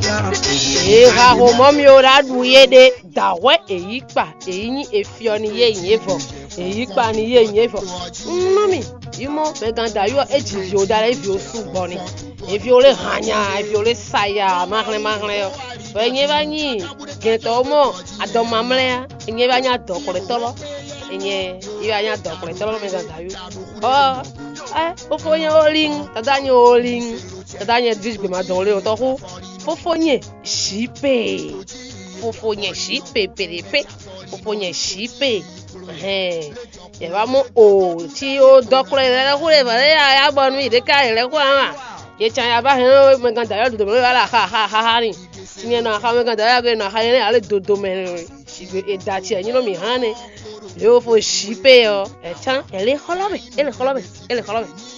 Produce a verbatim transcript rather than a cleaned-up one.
e ha ho momi ora du ye de dawe eyi pa eyi ni efio ni ye yin fo eyi pa ni ye yin fo mami imo me ganda yo eji yo dare fi osu boni e fi ore hanya e fi ore saya mahre mahre yo fe yin ba yin ke to mo adomamle yin ba nya do kore tolo yin yin ba nya do kore tolo me ganda yo oh eh fofo yin olin tadanyo olin tadanyo dijbe ma don le o to ku fofo yin shipe fofo yin shipe perepe fofo yin shipe eh ye vamos o tí ó dokure le ku le bare ya gbonu ide ka le ku ama ye chan ya ba he me gan da yo do me la ha ha ha ha ni tin na ha me gan da ya ge na ha ni ale dodo me ni si e da ti eyin no mi han ni le o fo shipe yo e chan ele holobe ele holobe ele holobe